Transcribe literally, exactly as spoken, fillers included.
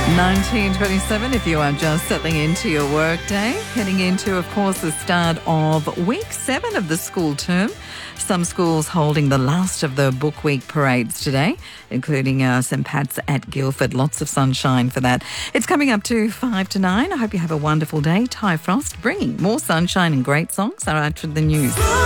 nineteen twenty-seven, if you are just settling into your workday, heading into, of course, the start of week seven of the school term. Some schools holding the last of the book week parades today, including uh, St Pat's at Guildford. Lots of sunshine for that. It's coming up to five to nine. I hope you have a wonderful day. Ty Frost bringing more sunshine and great songs. All right, for the news.